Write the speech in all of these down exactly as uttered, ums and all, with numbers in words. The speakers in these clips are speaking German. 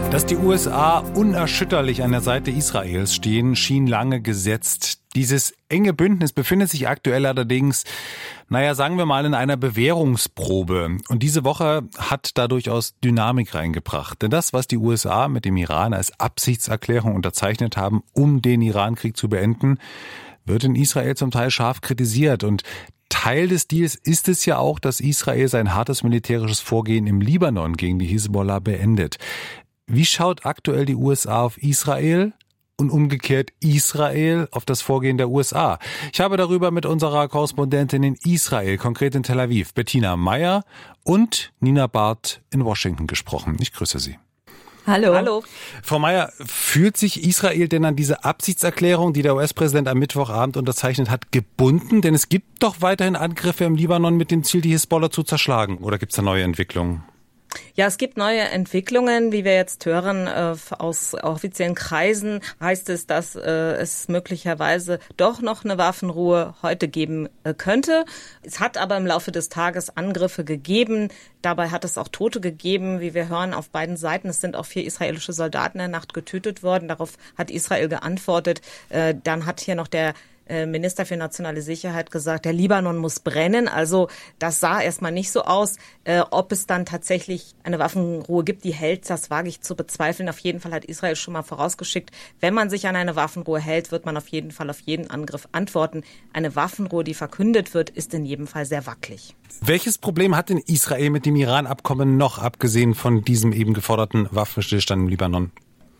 Dass die U S A unerschütterlich an der Seite Israels stehen, schien lange gesetzt. Dieses enge Bündnis befindet sich aktuell allerdings, naja, sagen wir mal, in einer Bewährungsprobe. Und diese Woche hat da durchaus Dynamik reingebracht. Denn das, was die U S A mit dem Iran als Absichtserklärung unterzeichnet haben, um den Irankrieg zu beenden, wird in Israel zum Teil scharf kritisiert. Und Teil des Deals ist es ja auch, dass Israel sein hartes militärisches Vorgehen im Libanon gegen die Hisbollah beendet. Wie schaut aktuell die U S A auf Israel und umgekehrt Israel auf das Vorgehen der U S A? Ich habe darüber mit unserer Korrespondentin in Israel, konkret in Tel Aviv, Bettina Meyer, und Nina Barth in Washington gesprochen. Ich grüße Sie. Hallo. Hallo. Frau Meyer, fühlt sich Israel denn an diese Absichtserklärung, die der U S-Präsident am Mittwochabend unterzeichnet hat, gebunden? Denn es gibt doch weiterhin Angriffe im Libanon mit dem Ziel, die Hisbollah zu zerschlagen. Oder gibt es da neue Entwicklungen? Ja, es gibt neue Entwicklungen, wie wir jetzt hören äh, aus offiziellen Kreisen, heißt es, dass äh, es möglicherweise doch noch eine Waffenruhe heute geben äh, könnte. Es hat aber im Laufe des Tages Angriffe gegeben. Dabei hat es auch Tote gegeben, wie wir hören, auf beiden Seiten. Es sind auch vier israelische Soldaten in der Nacht getötet worden. Darauf hat Israel geantwortet. Äh, dann hat hier noch der Minister für nationale Sicherheit gesagt, der Libanon muss brennen. Also das sah erstmal nicht so aus. Äh, ob es dann tatsächlich eine Waffenruhe gibt, die hält, das wage ich zu bezweifeln. Auf jeden Fall hat Israel schon mal vorausgeschickt, wenn man sich an eine Waffenruhe hält, wird man auf jeden Fall auf jeden Angriff antworten. Eine Waffenruhe, die verkündet wird, ist in jedem Fall sehr wackelig. Welches Problem hat denn Israel mit dem Iran-Abkommen noch, abgesehen von diesem eben geforderten Waffenstillstand im Libanon?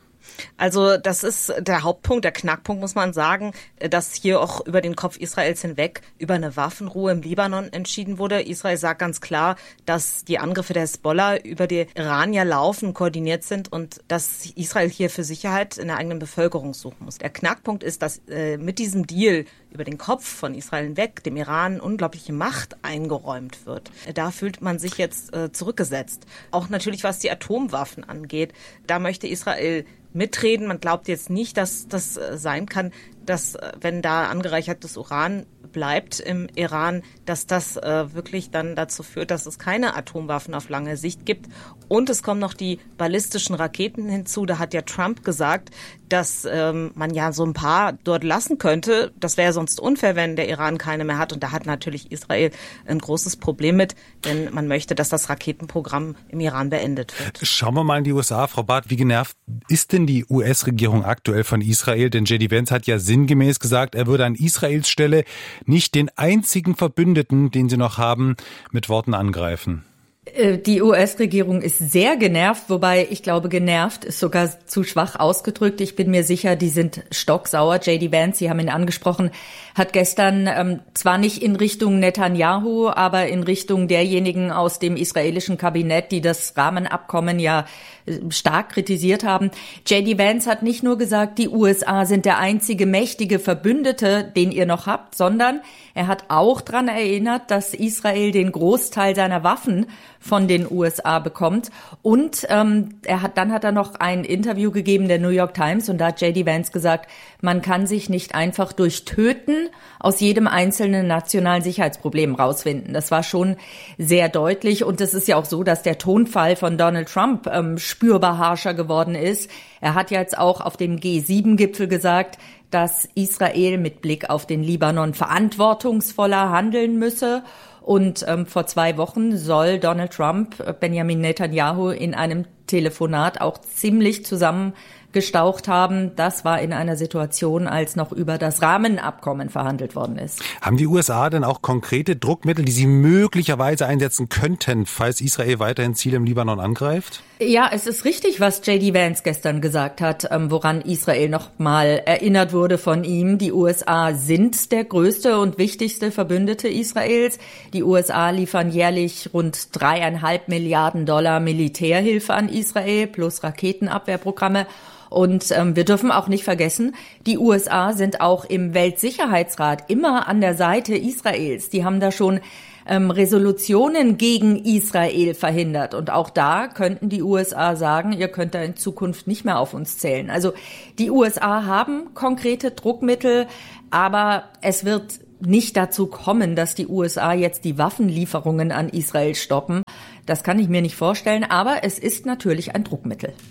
Also das ist der Hauptpunkt, der Knackpunkt, muss man sagen, dass hier auch über den Kopf Israels hinweg über eine Waffenruhe im Libanon entschieden wurde. Israel sagt ganz klar, dass die Angriffe der Hisbollah über die Iranier laufen, koordiniert sind und dass Israel hier für Sicherheit in der eigenen Bevölkerung suchen muss. Der Knackpunkt ist, dass äh, mit diesem Deal über den Kopf von Israel hinweg dem Iran unglaubliche Macht eingeräumt wird. Da fühlt man sich jetzt äh, zurückgesetzt. Auch natürlich, was die Atomwaffen angeht. Da möchte Israel mitreden. Man glaubt jetzt nicht, dass das äh, sein kann, dass, äh, wenn da angereichertes Uran bleibt im Iran, dass das äh, wirklich dann dazu führt, dass es keine Atomwaffen auf lange Sicht gibt. Und es kommen noch die ballistischen Raketen hinzu. Da hat ja Trump gesagt, dass ähm, man ja so ein paar dort lassen könnte. Das wäre sonst unfair, wenn der Iran keine mehr hat. Und da hat natürlich Israel ein großes Problem mit, denn man möchte, dass das Raketenprogramm im Iran beendet wird. Schauen wir mal in die U S A, Frau Barth. Wie genervt ist denn die U S-Regierung aktuell von Israel? Denn J D Vance hat ja sinngemäß gesagt, er würde an Israels Stelle nicht den einzigen Verbündeten, den sie noch haben, mit Worten angreifen. Die U S-Regierung ist sehr genervt, wobei ich glaube, genervt ist sogar zu schwach ausgedrückt. Ich bin mir sicher, die sind stocksauer. J D Vance, Sie haben ihn angesprochen, hat gestern ähm, zwar nicht in Richtung Netanyahu, aber in Richtung derjenigen aus dem israelischen Kabinett, die das Rahmenabkommen ja äh, stark kritisiert haben. J D Vance hat nicht nur gesagt, die U S A sind der einzige mächtige Verbündete, den ihr noch habt, sondern er hat auch daran erinnert, dass Israel den Großteil seiner Waffen von den U S A bekommt. Und ähm, er hat dann hat er noch ein Interview gegeben der New York Times und da hat J D Vance gesagt, man kann sich nicht einfach durch Töten aus jedem einzelnen nationalen Sicherheitsproblem rausfinden. Das war schon sehr deutlich und es ist ja auch so, dass der Tonfall von Donald Trump ähm, spürbar harscher geworden ist. Er hat jetzt auch auf dem G sieben Gipfel gesagt, dass Israel mit Blick auf den Libanon verantwortungsvoller handeln müsse. Und ähm, vor zwei Wochen soll Donald Trump äh, Benjamin Netanyahu in einem Telefonat auch ziemlich zusammengestaucht haben. Das war in einer Situation, als noch über das Rahmenabkommen verhandelt worden ist. Haben die U S A denn auch konkrete Druckmittel, die sie möglicherweise einsetzen könnten, falls Israel weiterhin Ziele im Libanon angreift? Ja, es ist richtig, was J D Vance gestern gesagt hat, ähm, woran Israel noch mal erinnert wurde von ihm. Die U S A sind der größte und wichtigste Verbündete Israels. Die U S A liefern jährlich rund dreieinhalb Milliarden Dollar Militärhilfe an Israel plus Raketenabwehrprogramme. Und ähm, wir dürfen auch nicht vergessen, die U S A sind auch im Weltsicherheitsrat immer an der Seite Israels. Die haben da schon ähm, Resolutionen gegen Israel verhindert. Und auch da könnten die U S A sagen, ihr könnt da in Zukunft nicht mehr auf uns zählen. Also die U S A haben konkrete Druckmittel, aber es wird nicht dazu kommen, dass die U S A jetzt die Waffenlieferungen an Israel stoppen. Das kann ich mir nicht vorstellen, aber es ist natürlich ein Druckmittel.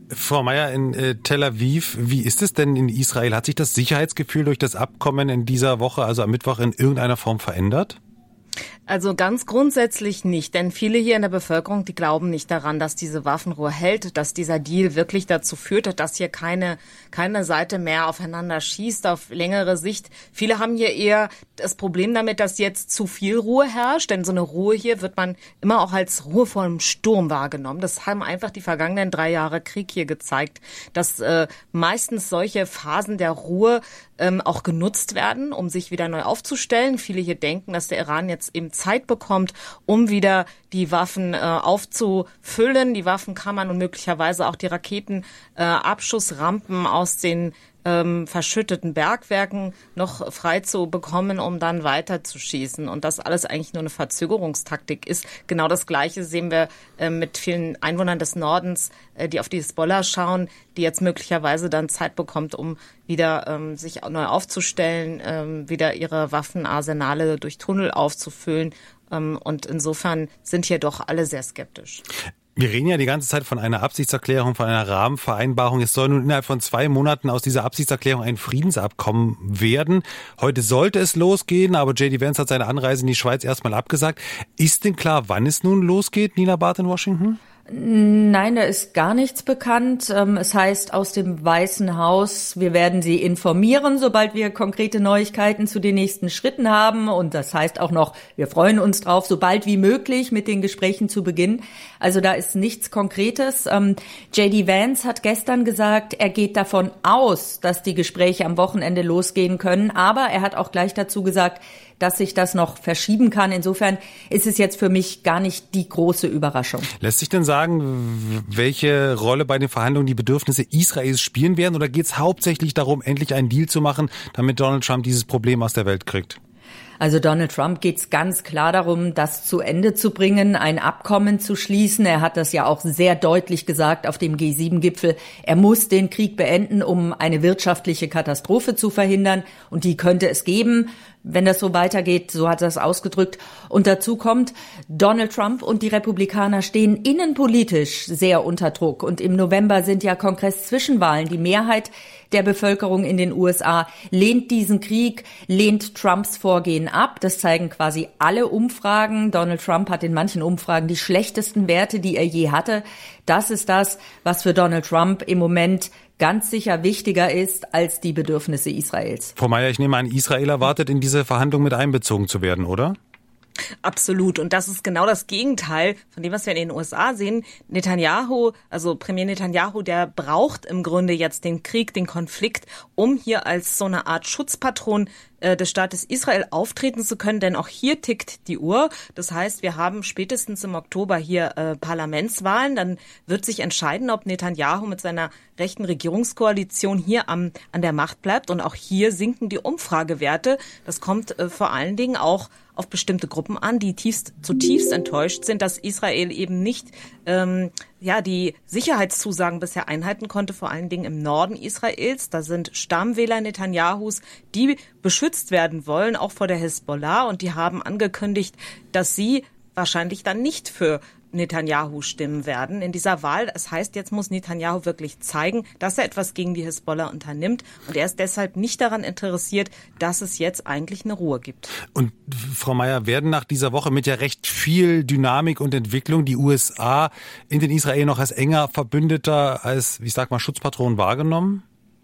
Frau Mayer, in äh, Tel Aviv, wie ist es denn in Israel? Hat sich das Sicherheitsgefühl durch das Abkommen in dieser Woche, also am Mittwoch, in irgendeiner Form verändert? Also ganz grundsätzlich nicht, denn viele hier in der Bevölkerung, die glauben nicht daran, dass diese Waffenruhe hält, dass dieser Deal wirklich dazu führt, dass hier keine keine Seite mehr aufeinander schießt auf längere Sicht. Viele haben hier eher das Problem damit, dass jetzt zu viel Ruhe herrscht, denn so eine Ruhe hier wird man immer auch als Ruhe vor einem Sturm wahrgenommen. Das haben einfach die vergangenen drei Jahre Krieg hier gezeigt, dass äh, meistens solche Phasen der Ruhe ähm, auch genutzt werden, um sich wieder neu aufzustellen. Viele hier denken, dass der Iran jetzt eben Zeit bekommt, um wieder die Waffen äh, aufzufüllen, die Waffenkammern und möglicherweise auch die Raketenabschussrampen äh, aus den ähm, verschütteten Bergwerken noch frei zu bekommen, um dann weiter zu schießen. Und das alles eigentlich nur eine Verzögerungstaktik ist. Genau das Gleiche sehen wir äh, mit vielen Einwohnern des Nordens, äh, die auf die Hisbollah schauen, die jetzt möglicherweise dann Zeit bekommt, um wieder ähm, sich neu aufzustellen, ähm, wieder ihre Waffenarsenale durch Tunnel aufzufüllen. Ähm, und insofern sind hier doch alle sehr skeptisch. Wir reden ja die ganze Zeit von einer Absichtserklärung, von einer Rahmenvereinbarung. Es soll nun innerhalb von zwei Monaten aus dieser Absichtserklärung ein Friedensabkommen werden. Heute sollte es losgehen, aber J D Vance hat seine Anreise in die Schweiz erstmal abgesagt. Ist denn klar, wann es nun losgeht, Nina Barth in Washington? Nein, da ist gar nichts bekannt. Es heißt aus dem Weißen Haus, wir werden Sie informieren, sobald wir konkrete Neuigkeiten zu den nächsten Schritten haben. Und das heißt auch noch, wir freuen uns drauf, so bald wie möglich mit den Gesprächen zu beginnen. Also da ist nichts Konkretes. J D Vance hat gestern gesagt, er geht davon aus, dass die Gespräche am Wochenende losgehen können. Aber er hat auch gleich dazu gesagt, dass sich das noch verschieben kann. Insofern ist es jetzt für mich gar nicht die große Überraschung. Lässt sich denn sagen, welche Rolle bei den Verhandlungen die Bedürfnisse Israels spielen werden? Oder geht es hauptsächlich darum, endlich einen Deal zu machen, damit Donald Trump dieses Problem aus der Welt kriegt? Also Donald Trump geht es ganz klar darum, das zu Ende zu bringen, ein Abkommen zu schließen. Er hat das ja auch sehr deutlich gesagt auf dem G sieben Gipfel. Er muss den Krieg beenden, um eine wirtschaftliche Katastrophe zu verhindern. Und die könnte es geben, wenn das so weitergeht, so hat er es ausgedrückt. Und dazu kommt, Donald Trump und die Republikaner stehen innenpolitisch sehr unter Druck. Und im November sind ja Kongress-Zwischenwahlen. Die Mehrheit der Bevölkerung in den U S A lehnt diesen Krieg, lehnt Trumps Vorgehen ab. Das zeigen quasi alle Umfragen. Donald Trump hat in manchen Umfragen die schlechtesten Werte, die er je hatte. Das ist das, was für Donald Trump im Moment ganz sicher wichtiger ist als die Bedürfnisse Israels. Frau Mayer, ich nehme an, Israel erwartet, in diese Verhandlungen mit einbezogen zu werden, oder? Absolut. Und das ist genau das Gegenteil von dem, was wir in den U S A sehen. Netanyahu, also Premier Netanyahu, der braucht im Grunde jetzt den Krieg, den Konflikt, um hier als so eine Art Schutzpatron äh, des Staates Israel auftreten zu können. Denn auch hier tickt die Uhr. Das heißt, wir haben spätestens im Oktober hier äh, Parlamentswahlen. Dann wird sich entscheiden, ob Netanyahu mit seiner rechten Regierungskoalition hier am, an der Macht bleibt. Und auch hier sinken die Umfragewerte. Das kommt äh, vor allen Dingen auch auf bestimmte Gruppen an, die tiefst, zutiefst enttäuscht sind, dass Israel eben nicht ähm, ja die Sicherheitszusagen bisher einhalten konnte, vor allen Dingen im Norden Israels. Da sind Stammwähler Netanyahus, die beschützt werden wollen, auch vor der Hisbollah. Und die haben angekündigt, dass sie wahrscheinlich dann nicht für Netanyahu stimmen werden in dieser Wahl. Das heißt, jetzt muss Netanyahu wirklich zeigen, dass er etwas gegen die Hisbollah unternimmt. Und er ist deshalb nicht daran interessiert, dass es jetzt eigentlich eine Ruhe gibt. Und Frau Mayer, werden nach dieser Woche mit ja recht viel Dynamik und Entwicklung die U S A in den Israel noch als enger Verbündeter, als, ich sag mal, Schutzpatron wahrgenommen?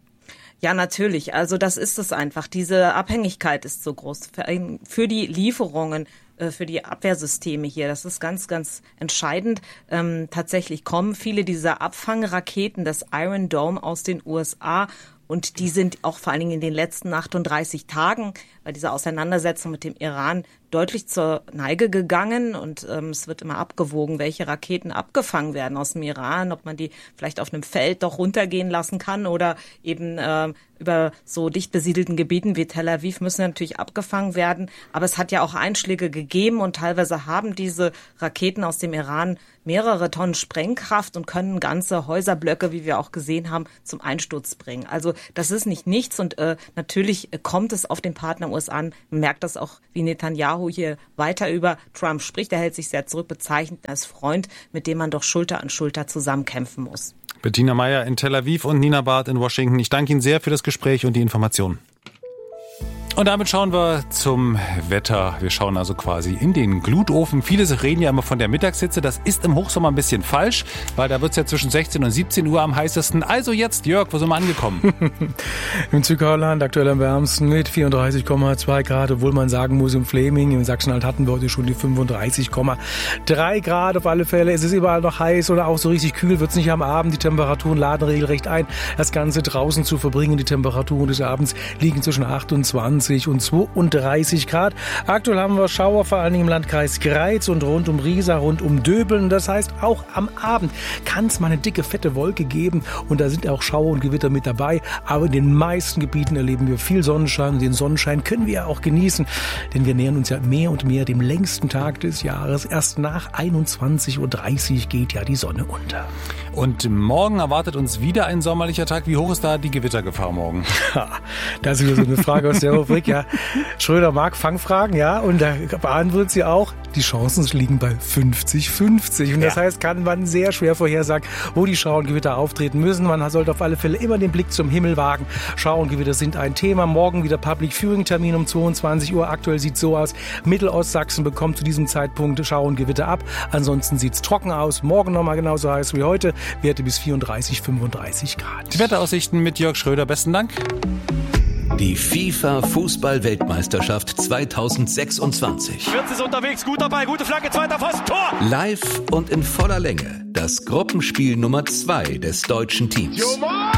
Ja, natürlich. Also das ist es einfach. Diese Abhängigkeit ist so groß für, für die Lieferungen, für die Abwehrsysteme hier. Das ist ganz, ganz entscheidend. Ähm, tatsächlich kommen viele dieser Abfangraketen des Iron Dome aus den U S A. Und die sind auch vor allen Dingen in den letzten achtunddreißig Tagen bei dieser Auseinandersetzung mit dem Iran deutlich zur Neige gegangen. Und ähm, es wird immer abgewogen, welche Raketen abgefangen werden aus dem Iran, ob man die vielleicht auf einem Feld doch runtergehen lassen kann oder eben äh, über so dicht besiedelten Gebieten wie Tel Aviv müssen natürlich abgefangen werden. Aber es hat ja auch Einschläge gegeben und teilweise haben diese Raketen aus dem Iran mehrere Tonnen Sprengkraft und können ganze Häuserblöcke, wie wir auch gesehen haben, zum Einsturz bringen. Also das ist nicht nichts und äh, natürlich kommt es auf den Partner U S A an. Man merkt das auch, wie Netanyahu hier weiter über Trump spricht. Er hält sich sehr zurück, bezeichnet als Freund, mit dem man doch Schulter an Schulter zusammenkämpfen muss. Bettina Meyer in Tel Aviv und Nina Barth in Washington. Ich danke Ihnen sehr für das Gespräch und die Informationen. Und damit schauen wir zum Wetter. Wir schauen also quasi in den Glutofen. Viele reden ja immer von der Mittagshitze. Das ist im Hochsommer ein bisschen falsch, weil da wird es ja zwischen sechzehn und siebzehn Uhr am heißesten. Also jetzt, Jörg, wo sind wir angekommen? Im Zückerland aktuell am wärmsten mit vierunddreißig Komma zwei Grad, obwohl man sagen muss, im Fleming, in Sachsen-Anhalt hatten wir heute schon die fünfunddreißig Komma drei Grad auf alle Fälle. Es ist überall noch heiß oder auch so richtig kühl wird es nicht am Abend. Die Temperaturen laden regelrecht ein, das Ganze draußen zu verbringen. Die Temperaturen des Abends liegen zwischen achtundzwanzig und zweiunddreißig Grad. Aktuell haben wir Schauer, vor allen Dingen im Landkreis Greiz und rund um Riesa, rund um Döbeln. Das heißt, auch am Abend kann es mal eine dicke, fette Wolke geben und da sind auch Schauer und Gewitter mit dabei. Aber in den meisten Gebieten erleben wir viel Sonnenschein und den Sonnenschein können wir ja auch genießen, denn wir nähern uns ja mehr und mehr dem längsten Tag des Jahres. Erst nach einundzwanzig Uhr dreißig geht ja die Sonne unter. Und morgen erwartet uns wieder ein sommerlicher Tag. Wie hoch ist da die Gewittergefahr morgen? Das ist wieder so eine Frage aus der Rubrik, ja. Schröder mag Fangfragen, ja, und da beantwortet sie auch, die Chancen liegen bei fünfzig fünfzig. Und das ja. heißt, kann man sehr schwer vorhersagen, wo die Schauer und Gewitter auftreten müssen. Man sollte auf alle Fälle immer den Blick zum Himmel wagen. Schauer und Gewitter sind ein Thema. Morgen wieder Public Viewing Termin um zweiundzwanzig Uhr. Aktuell sieht es so aus, Mittelostsachsen bekommt zu diesem Zeitpunkt Schauer und Gewitter ab. Ansonsten sieht es trocken aus. Morgen nochmal genauso heiß wie heute. Werte bis vierunddreißig, fünfunddreißig Grad. Die Wetteraussichten mit Jörg Schröder. Besten Dank. Die FIFA-Fußball-Weltmeisterschaft zweitausendsechsundzwanzig. Fürth ist unterwegs, gut dabei, gute Flanke, zweiter Pfosten, Tor! Live und in voller Länge. Das Gruppenspiel Nummer zwei des deutschen Teams. Joman!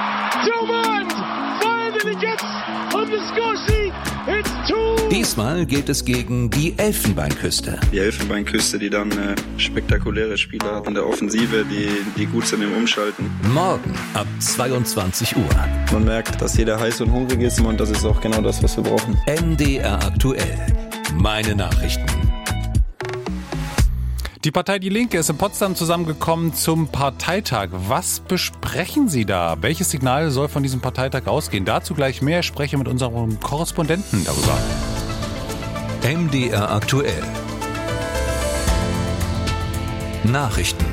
Joman! Finally gets on the score sheet! It's two! Diesmal geht es gegen die Elfenbeinküste. Die Elfenbeinküste, die dann äh, spektakuläre Spieler hat in der Offensive, die, die gut sind im Umschalten. Morgen ab zweiundzwanzig Uhr. Man merkt, dass jeder heiß und hungrig ist und das ist auch genau das, was wir brauchen. M D R aktuell. Meine Nachrichten. Die Partei Die Linke ist in Potsdam zusammengekommen zum Parteitag. Was besprechen Sie da? Welches Signal soll von diesem Parteitag ausgehen? Dazu gleich mehr. Ich spreche mit unserem Korrespondenten darüber. M D R aktuell. Nachrichten.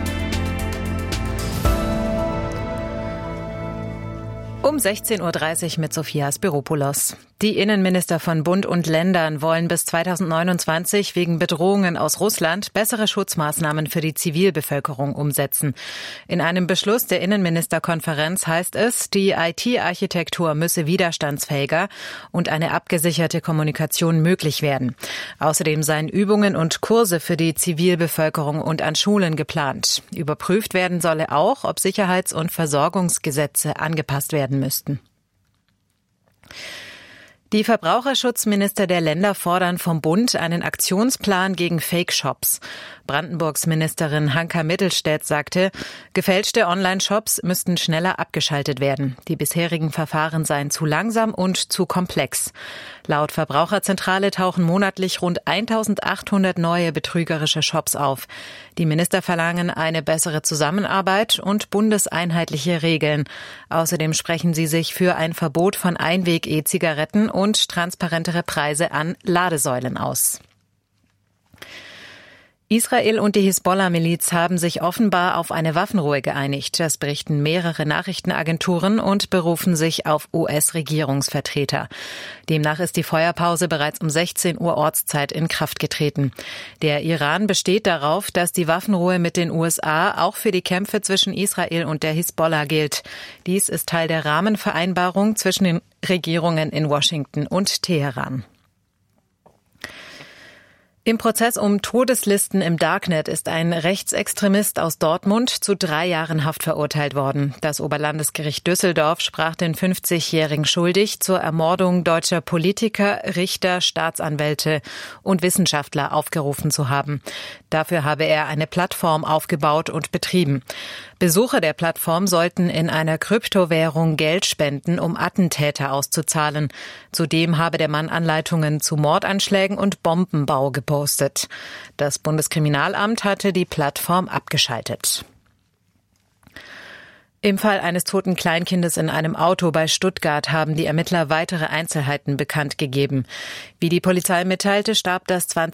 Um sechzehn Uhr dreißig mit Sophia Spiropoulos. Die Innenminister von Bund und Ländern wollen bis zweitausendneunundzwanzig wegen Bedrohungen aus Russland bessere Schutzmaßnahmen für die Zivilbevölkerung umsetzen. In einem Beschluss der Innenministerkonferenz heißt es, die I T-Architektur müsse widerstandsfähiger und eine abgesicherte Kommunikation möglich werden. Außerdem seien Übungen und Kurse für die Zivilbevölkerung und an Schulen geplant. Überprüft werden solle auch, ob Sicherheits- und Versorgungsgesetze angepasst werden müssten. Die Verbraucherschutzminister der Länder fordern vom Bund einen Aktionsplan gegen Fake-Shops. Brandenburgs Ministerin Hanka Mittelstädt sagte, gefälschte Online-Shops müssten schneller abgeschaltet werden. Die bisherigen Verfahren seien zu langsam und zu komplex. Laut Verbraucherzentrale tauchen monatlich rund eintausendachthundert neue betrügerische Shops auf. Die Minister verlangen eine bessere Zusammenarbeit und bundeseinheitliche Regeln. Außerdem sprechen sie sich für ein Verbot von Einweg-E-Zigaretten und transparentere Preise an Ladesäulen aus. Israel und die Hisbollah-Miliz haben sich offenbar auf eine Waffenruhe geeinigt. Das berichten mehrere Nachrichtenagenturen und berufen sich auf U S-Regierungsvertreter. Demnach ist die Feuerpause bereits um sechzehn Uhr Ortszeit in Kraft getreten. Der Iran besteht darauf, dass die Waffenruhe mit den U S A auch für die Kämpfe zwischen Israel und der Hisbollah gilt. Dies ist Teil der Rahmenvereinbarung zwischen den Regierungen in Washington und Teheran. Im Prozess um Todeslisten im Darknet ist ein Rechtsextremist aus Dortmund zu drei Jahren Haft verurteilt worden. Das Oberlandesgericht Düsseldorf sprach den fünfzigjährigen schuldig, zur Ermordung deutscher Politiker, Richter, Staatsanwälte und Wissenschaftler aufgerufen zu haben. Dafür habe er eine Plattform aufgebaut und betrieben. Besucher der Plattform sollten in einer Kryptowährung Geld spenden, um Attentäter auszuzahlen. Zudem habe der Mann Anleitungen zu Mordanschlägen und Bombenbau gepostet. Das Bundeskriminalamt hatte die Plattform abgeschaltet. Im Fall eines toten Kleinkindes in einem Auto bei Stuttgart haben die Ermittler weitere Einzelheiten bekannt gegeben. Wie die Polizei mitteilte, starb das